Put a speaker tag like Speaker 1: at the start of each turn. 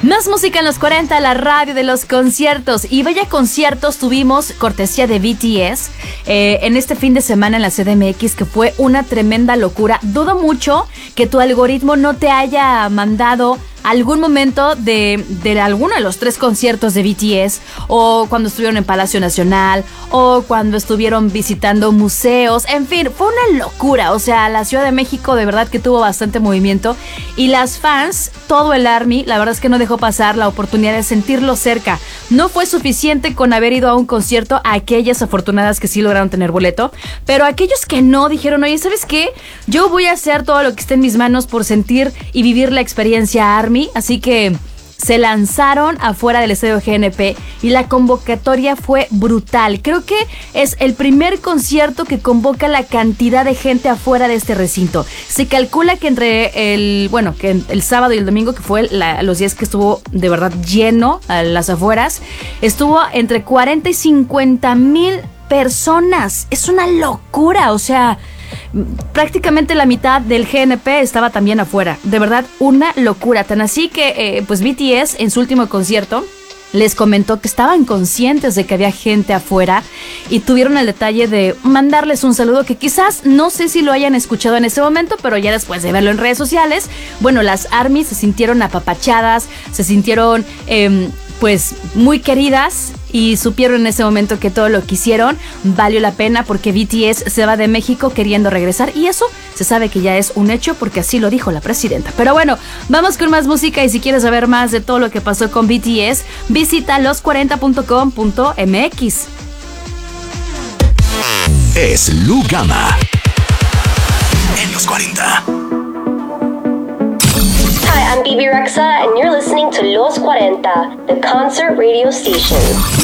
Speaker 1: Más música en los 40, la radio de los conciertos. Y vaya conciertos tuvimos cortesía de BTS en este fin de semana en la CDMX, que fue una tremenda locura. Dudo mucho que tu algoritmo no te haya mandado algún momento de alguno de los 3 conciertos de BTS, o cuando estuvieron en Palacio Nacional, o cuando estuvieron visitando museos. En fin, fue una locura. O sea, la Ciudad de México de verdad que tuvo bastante movimiento, y las fans, todo el ARMY, la verdad es que no dejó pasar la oportunidad de sentirlo cerca. No fue suficiente con haber ido a un concierto a aquellas afortunadas que sí lograron tener boleto, pero aquellos que no dijeron: oye, ¿sabes qué? Yo voy a hacer todo lo que esté en mis manos por sentir y vivir la experiencia ARMY. Así que se lanzaron afuera del estadio GNP y la convocatoria fue brutal. Creo que es el primer concierto que convoca la cantidad de gente afuera de este recinto. Se calcula que entre el sábado y el domingo, que fue los días que estuvo de verdad lleno a las afueras, estuvo entre 40 y 50 mil personas. Es una locura, o sea, prácticamente la mitad del GNP estaba también afuera. De verdad, una locura. Tan así que pues BTS en su último concierto les comentó que estaban conscientes de que había gente afuera y tuvieron el detalle de mandarles un saludo que quizás no sé si lo hayan escuchado en ese momento, pero ya después de verlo en redes sociales, bueno, las ARMY se sintieron apapachadas, se sintieron pues muy queridas, y supieron en ese momento que todo lo que hicieron valió la pena, porque BTS se va de México queriendo regresar, y eso se sabe que ya es un hecho porque así lo dijo la presidenta. Pero bueno, vamos con más música, y si quieres saber más de todo lo que pasó con BTS, visita los40.com.mx.
Speaker 2: Es Lu Gama en los 40.
Speaker 3: Hi, I'm Bibi Rexa, and you're listening to Los 40, the concert radio station.